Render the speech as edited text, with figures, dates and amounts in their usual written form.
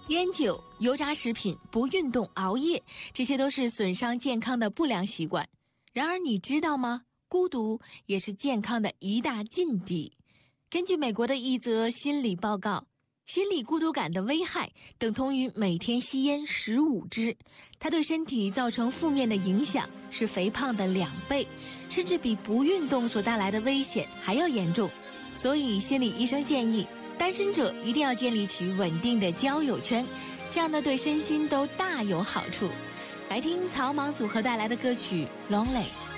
烟酒、油炸食品、不运动、熬夜，这些都是损伤健康的不良习惯。然而你知道吗？孤独也是健康的一大禁地。根据美国的一则心理报告，心理孤独感的危害等同于每天吸烟15支，它对身体造成负面的影响是肥胖的2倍，甚至比不运动所带来的危险还要严重。所以心理医生建议，单身者一定要建立起稳定的交友圈，这样呢对身心都大有好处。来听草蜢组合带来的歌曲《Lonely》。